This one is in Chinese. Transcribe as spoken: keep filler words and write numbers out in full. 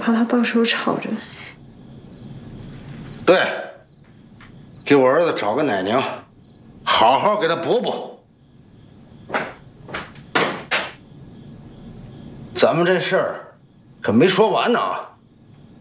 怕他到时候吵着。 对，给我儿子找个奶娘，好好给他补补。咱们这事儿可没说完呢啊！